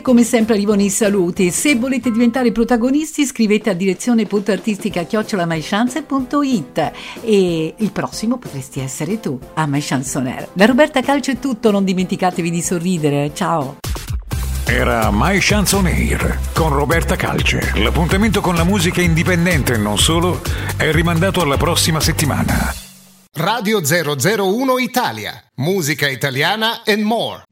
Come sempre arrivano i saluti. Se volete diventare protagonisti scrivete a direzione.artistica@mychance.it e il prossimo potresti essere tu a My Chanson Air. Da Roberta Calcio è tutto, non dimenticatevi di sorridere. Ciao. Era My Chanson Air con Roberta Calce. L'appuntamento con la musica indipendente e non solo è rimandato alla prossima settimana. Radio 001 Italia, musica italiana and more.